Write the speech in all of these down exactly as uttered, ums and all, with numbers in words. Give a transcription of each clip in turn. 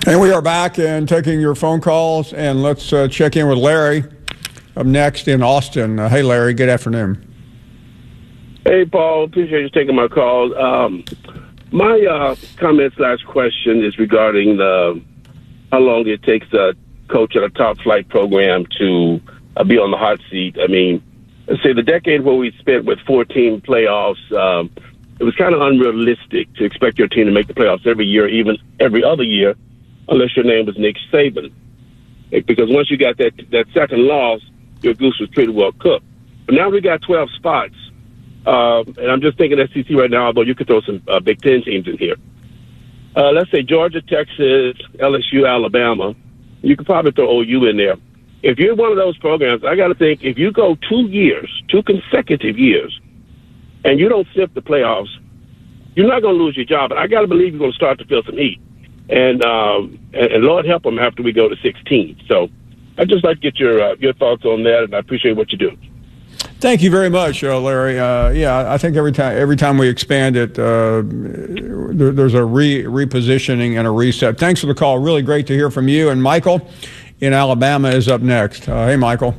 And we are back and taking your phone calls, and let's uh, check in with Larry up next in Austin. Uh, hey, Larry, good afternoon. Hey, Paul, appreciate you taking my call. Um, my uh, comment slash question is regarding the how long it takes a coach at a top flight program to uh, be on the hot seat. I mean, let's say the decade where we spent with fourteen playoffs, um, it was kind of unrealistic to expect your team to make the playoffs every year, even every other year, unless your name was Nick Saban. Because once you got that that second loss, your goose was pretty well cooked. But now we got twelve spots. Uh, and I'm just thinking S E C right now, although you could throw some uh, Big Ten teams in here. Uh, let's say Georgia, Texas, L S U, Alabama. You could probably throw O U in there. If you're one of those programs, I got to think if you go two years, two consecutive years, and you don't sniff the playoffs, you're not going to lose your job. But I got to believe you're going to start to feel some heat. And, um, and, and Lord help them after we go to sixteen. So I'd just like to get your uh, your thoughts on that, and I appreciate what you do. Thank you very much, uh, Larry. Uh, yeah, I think every time every time we expand it, uh, there, there's a re- repositioning and a reset. Thanks for the call. Really great to hear from you. And Michael in Alabama is up next. Uh, hey, Michael.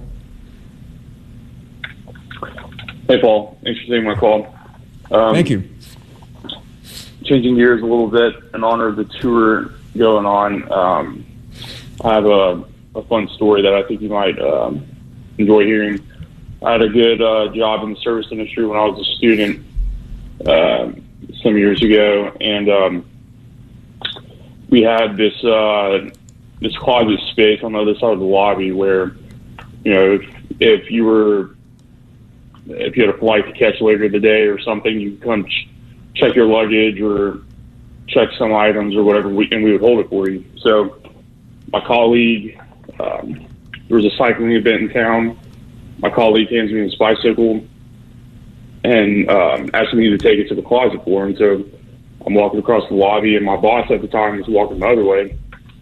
Hey, Paul. Thanks for taking my call. Um, Thank you. Changing gears a little bit in honor of the tour going on, um, I have a, a fun story that I think you might um, enjoy hearing. I had a good uh, job in the service industry when I was a student uh, some years ago, and um, we had this uh, this closet space on the other side of the lobby where, you know, if, if you were if you had a flight to catch later in the day or something, you could come ch- check your luggage or check some items or whatever, we, and we would hold it for you. So my colleague, um, there was a cycling event in town. My colleague hands me his bicycle and um, asked me to take it to the closet for him. So I'm walking across the lobby, and my boss at the time was walking the other way.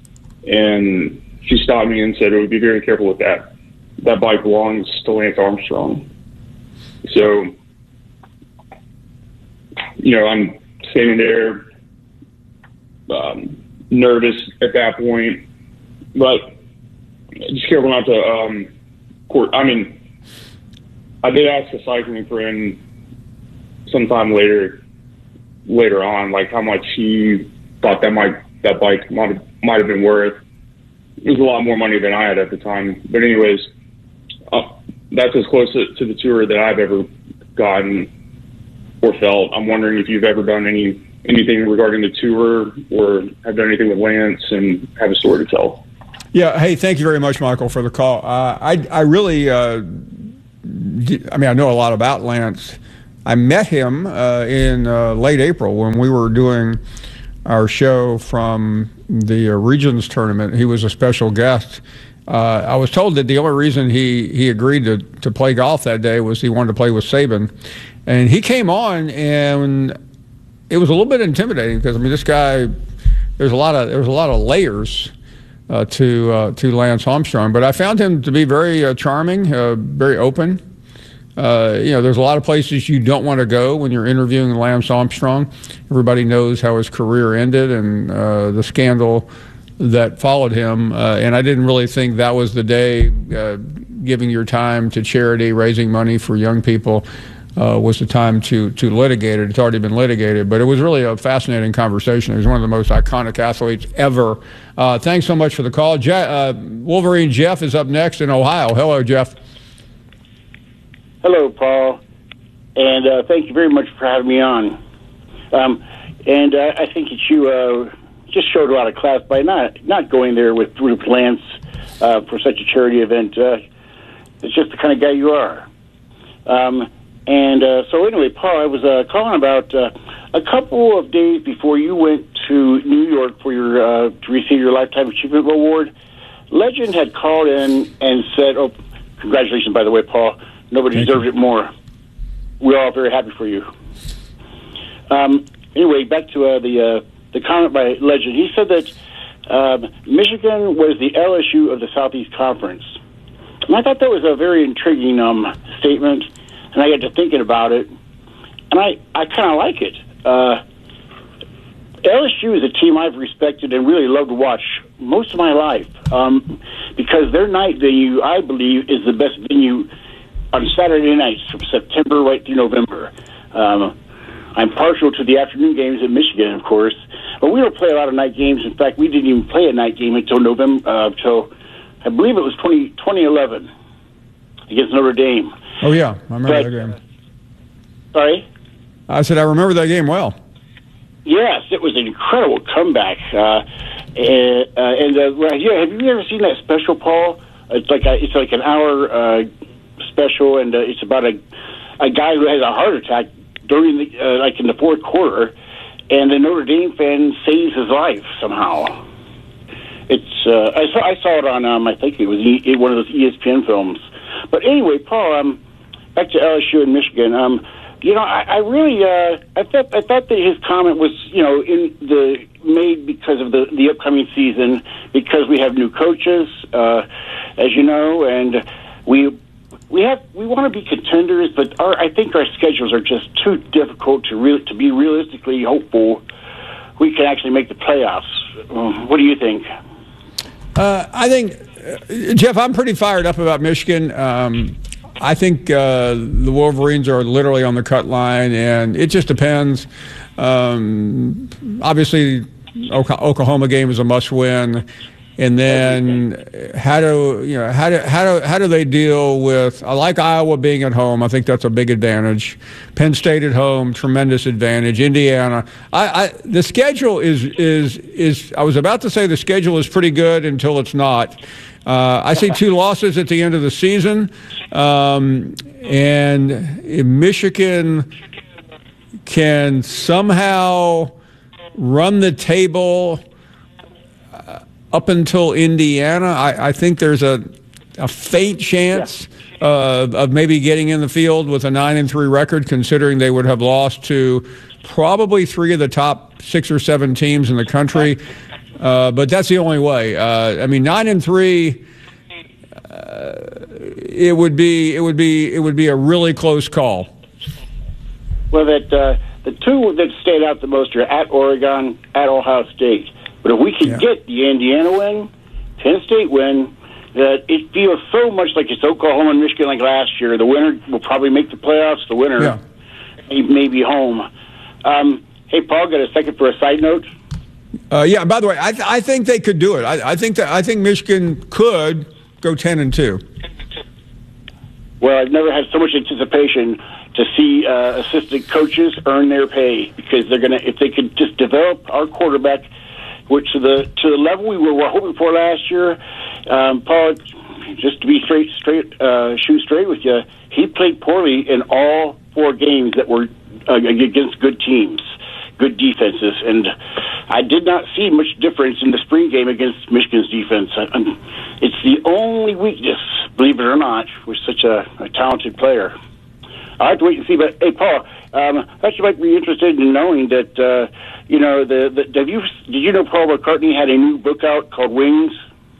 And she stopped me and said, "Oh, be very careful with that. That bike belongs to Lance Armstrong." So, you know, I'm standing there um, nervous at that point, but just careful not to um, court. I mean, I did ask a cycling friend sometime later, later on, like how much he thought that might that bike might have, might have been worth. It was a lot more money than I had at the time. But anyways, uh, that's as close to, to the tour that I've ever gotten or felt. I'm wondering if you've ever done any anything regarding the tour or have done anything with Lance and have a story to tell. Yeah. Hey, thank you very much, Michael, for the call. Uh, I I really. Uh, I mean, I know a lot about Lance. I met him uh, in uh, late April when we were doing our show from the uh, Regions tournament. He was a special guest. Uh, I was told that the only reason he, he agreed to, to play golf that day was he wanted to play with Saban. And he came on, and it was a little bit intimidating because, I mean, this guy, there's a lot of there's a lot of layers Uh, to uh, to Lance Armstrong, but I found him to be very uh, charming, uh, very open. Uh, you know, there's a lot of places you don't want to go when you're interviewing Lance Armstrong. Everybody knows how his career ended and uh, the scandal that followed him, uh, and I didn't really think that was the day. Uh, giving your time to charity, raising money for young people, uh, was the time to to litigate it. It's already been litigated, but it was really a fascinating conversation. He was one of the most iconic athletes ever. Uh, thanks so much for the call. Je- uh, Wolverine Jeff is up next in Ohio. Hello, Jeff. Hello, Paul, and uh, thank you very much for having me on. Um, and uh, I think that you uh, just showed a lot of class by not not going there with with Lance uh, for such a charity event. Uh, it's just the kind of guy you are. Um, and uh, so anyway, Paul, I was uh, calling about uh, a couple of days before you went to New York for your uh, to receive your Lifetime Achievement Award. Legend had called in and said, "Oh, congratulations, by the way, Paul. Nobody Thank deserves you. it more. We're all very happy for you." Um, anyway, back to uh, the uh, the comment by Legend. He said that um, Michigan was the L S U of the Southeast Conference. And I thought that was a very intriguing um, statement, and I got to thinking about it, and I, I kind of like it. Uh, L S U is a team I've respected and really loved to watch most of my life um, because their night venue, I believe, is the best venue on Saturday nights from September right through November. Um, I'm partial to the afternoon games in Michigan, of course, but we don't play a lot of night games. In fact, we didn't even play a night game until November, uh, until I believe it was twenty, twenty eleven against Notre Dame. Oh, yeah, I remember but, that game. Sorry? I said I remember that game well. Yes, it was an incredible comeback. Uh, and uh, and uh, well, yeah, have you ever seen that special, Paul? It's like a, it's like an hour uh, special, and uh, it's about a a guy who has a heart attack during the uh, like in the fourth quarter, and the Notre Dame fan saves his life somehow. It's uh, I saw I saw it on um, I think it was e- one of those E S P N films. But anyway, Paul, um, back to L S U in Michigan. Um, You know, I, I really, uh, I thought, I thought that his comment was, you know, in the made because of the the upcoming season, because we have new coaches, uh, as you know, and we we have we want to be contenders, but our I think our schedules are just too difficult to really to be realistically hopeful we can actually make the playoffs. Um, what do you think? Uh, I think, uh, Jeff, I'm pretty fired up about Michigan. Um, I think uh, the Wolverines are literally on the cut line, and it just depends. Um, obviously, Oklahoma game is a must-win, and then how do you know how do how do how do they deal with? I like Iowa being at home. I think that's a big advantage. Penn State at home, tremendous advantage. Indiana. I, I the schedule is is is. I was about to say the schedule is pretty good until it's not. Uh, I see two losses at the end of the season, um, and if Michigan can somehow run the table uh, up until Indiana, I, I think there's a, a faint chance uh, of maybe getting in the field with a nine and three record, considering they would have lost to probably three of the top six or seven teams in the country. Uh, but that's the only way. Uh, I mean, nine and three. Uh, it would be. It would be. It would be a really close call. Well, that uh, the two that stayed out the most are at Oregon, at Ohio State. But if we could Yeah. get the Indiana win, Penn State win, that it feels so much like it's Oklahoma and Michigan like last year. The winner will probably make the playoffs. The winner Yeah. may, may be home. Um, hey, Paul, got a second for a side note? Uh, yeah. By the way, I, th- I think they could do it. I, I think that I think Michigan could go ten and two. Well, I've never had so much anticipation to see uh, assistant coaches earn their pay, because they're gonna if they could just develop our quarterback, which to the to the level we were, were hoping for last year. Um, Paul, just to be straight, straight, uh, shoot straight with you, he played poorly in all four games that were uh, against good teams, good defenses, and I did not see much difference in the spring game against Michigan's defense. I, I'm, it's the only weakness, believe it or not, with such a, a talented player. I have to wait and see. But hey, Paul, um, I thought you might be interested in knowing that uh, you know the, the have you did you know Paul McCartney had a new book out called Wings?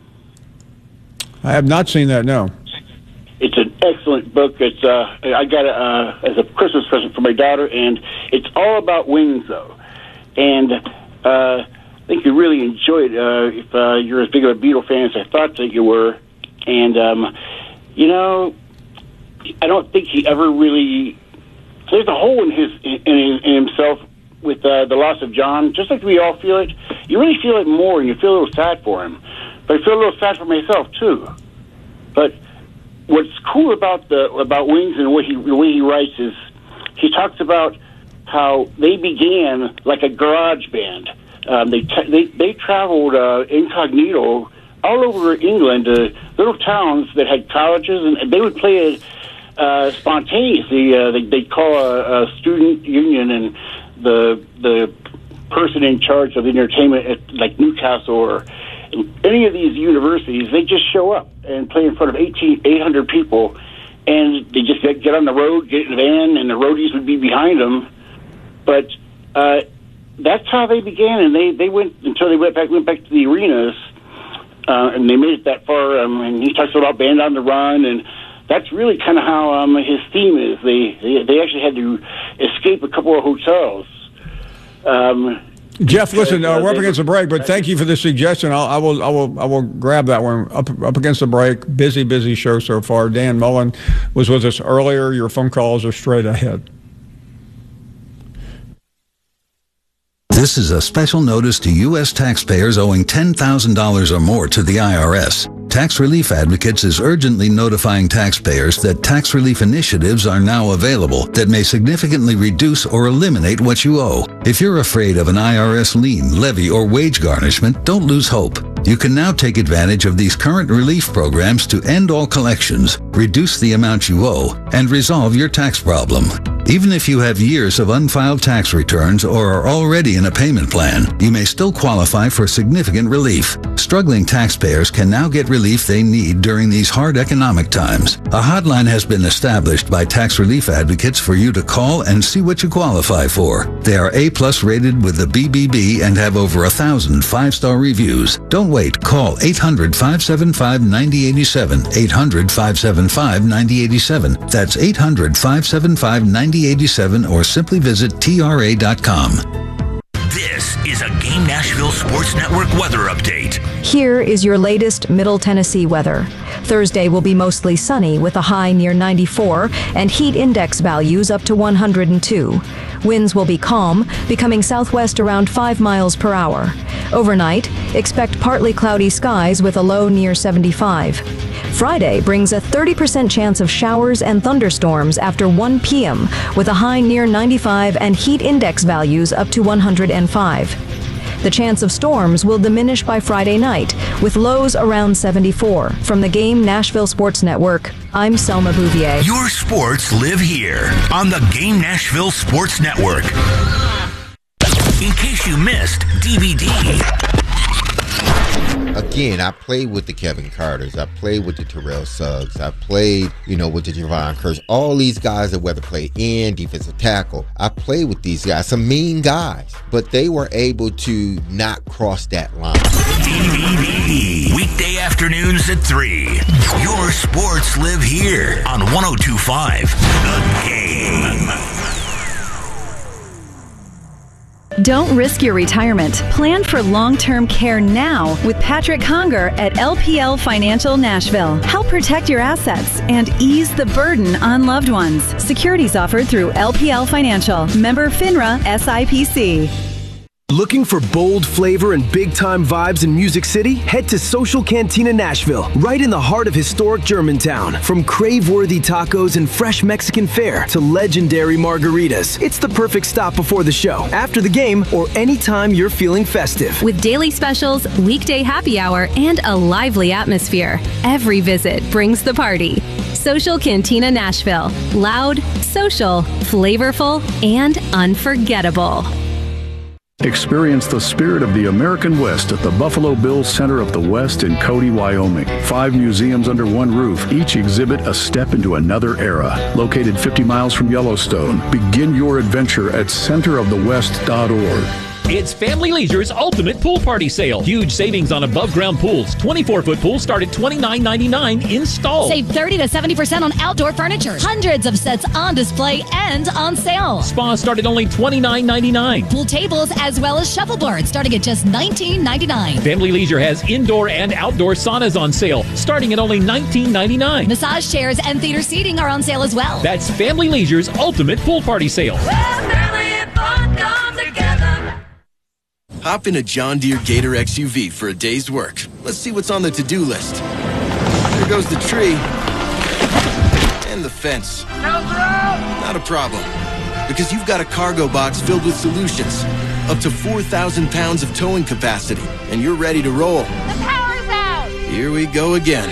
I have not seen that. No. It's an excellent book. It's uh, I got it uh, as a Christmas present for my daughter, and it's all about wings, though. And uh, I think you really enjoy it uh, if uh, you're as big of a Beatle fan as I thought that you were. And um, you know, I don't think he ever really. There's a hole in his in, in, in himself with uh, the loss of John. Just like we all feel it, you really feel it more, and you feel a little sad for him. But I feel a little sad for myself too. But what's cool about the about Wings and what he, the way he writes is he talks about how they began like a garage band. Um, they, t- they they traveled uh, incognito all over England to little towns that had colleges, and they would play it uh, spontaneously. Uh, they they call a, a student union, and the the person in charge of the entertainment at like Newcastle or any of these universities, they just show up and play in front of eighteen, eight hundred people, and they just get, get on the road, get in the van, and the roadies would be behind them. But uh, that's how they began, and they, they went until they went back went back to the arenas, uh, and they made it that far. Um, and he talks about Band on the Run, and that's really kind of how um, his theme is. They, they they actually had to escape a couple of hotels. Um, Jeff, listen, uh, we're up against the break, but thank you for the suggestion. I'll, I will, I will, I will grab that one. Up, up against the break. Busy, busy show so far. Dan Mullen was with us earlier. Your phone calls are straight ahead. This is a special notice to U S taxpayers owing ten thousand dollars or more to the I R S. Tax Relief Advocates is urgently notifying taxpayers that tax relief initiatives are now available that may significantly reduce or eliminate what you owe. If you're afraid of an I R S lien, levy, or wage garnishment, don't lose hope. You can now take advantage of these current relief programs to end all collections, reduce the amount you owe, and resolve your tax problem. Even if you have years of unfiled tax returns or are already in a payment plan, you may still qualify for significant relief. Struggling taxpayers can now get relief they need during these hard economic times. A hotline has been established by Tax Relief Advocates for you to call and see what you qualify for. They are A-plus rated with the B B B and have over a thousand five-star reviews. Don't wait. Call eight hundred, five seven five, nine zero eight seven, eight hundred, five seven five, nine zero eight seven. That's eight hundred, five seven five, nine zero eight seven or simply visit T R A dot com. This is a Game Nashville Sports Network weather update. Here is your latest Middle Tennessee weather. Thursday will be mostly sunny with a high near ninety-four and heat index values up to one hundred two. Winds will be calm, becoming southwest around five miles per hour. Overnight, expect partly cloudy skies with a low near seventy-five. Friday brings a thirty percent chance of showers and thunderstorms after one p.m. with a high near ninety-five and heat index values up to one hundred five. The chance of storms will diminish by Friday night, with lows around seventy-four. From the Game Nashville Sports Network, I'm Selma Bouvier. Your sports live here on the Game Nashville Sports Network. In case you missed D V D. Again, I played with the Kevin Carters. I played with the Terrell Suggs. I played, you know, with the Javon Curse. All these guys that whether play in, defensive tackle. I played with these guys. Some mean guys. But they were able to not cross that line. D V D. Weekday afternoons at three. Your sports live here on one oh two point five The Game. Don't risk your retirement. Plan for long-term care now with Patrick Conger at L P L Financial Nashville. Help protect your assets and ease the burden on loved ones. Securities offered through L P L Financial. Member FINRA S I P C. Looking for bold flavor and big-time vibes in Music City? Head to Social Cantina Nashville, right in the heart of historic Germantown. From crave-worthy tacos and fresh Mexican fare to legendary margaritas, it's the perfect stop before the show, after the game, or anytime you're feeling festive. With daily specials, weekday happy hour, and a lively atmosphere, every visit brings the party. Social Cantina Nashville. Loud, social, flavorful, and unforgettable. Experience the spirit of the American West at the Buffalo Bills Center of the West in Cody, Wyoming. Five museums under one roof, each exhibit a step into another era. Located fifty miles from Yellowstone, begin your adventure at center of the west dot org. It's Family Leisure's Ultimate Pool Party Sale. Huge savings on above-ground pools. twenty-four foot pools start at twenty-nine ninety-nine installed. Save thirty to seventy percent on outdoor furniture. Hundreds of sets on display and on sale. Spas start at only twenty-nine ninety-nine. Pool tables as well as shuffleboards starting at just nineteen ninety-nine. Family Leisure has indoor and outdoor saunas on sale starting at only nineteen ninety-nine. Massage chairs and theater seating are on sale as well. That's Family Leisure's Ultimate Pool Party Sale. Well, family and fun come together. Hop in a John Deere Gator X U V for a day's work. Let's see what's on the to-do list. There goes the tree. And the fence. Not a problem. Because you've got a cargo box filled with solutions. Up to four thousand pounds of towing capacity. And you're ready to roll. The power's out! Here we go again.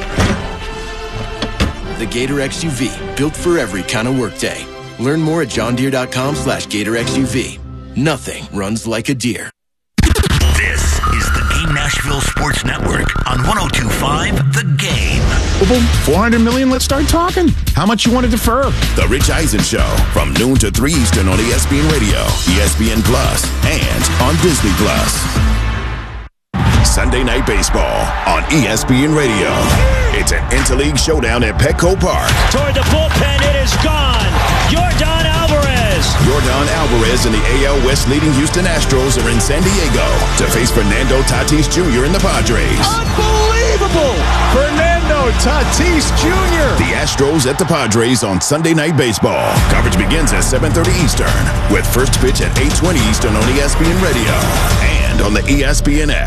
The Gator X U V. Built for every kind of workday. Learn more at johndeere.com slash Gator X U V. Nothing runs like a deer. This is the Game Nashville Sports Network on one oh two point five The Game. four hundred million dollars, let's start talking. How much you want to defer? The Rich Eisen Show from noon to three Eastern on E S P N Radio, E S P N Plus, and on Disney Plus. Sunday Night Baseball on E S P N Radio. It's an interleague showdown at Petco Park. Toward the bullpen, it is gone. Yordan Alvarez This. Yordan Alvarez and the A L West leading Houston Astros are in San Diego to face Fernando Tatis Junior and the Padres. Unbelievable! Fernando Tatis Junior The Astros at the Padres on Sunday Night Baseball. Coverage begins at seven thirty Eastern with first pitch at eight twenty Eastern on E S P N Radio and on the E S P N app.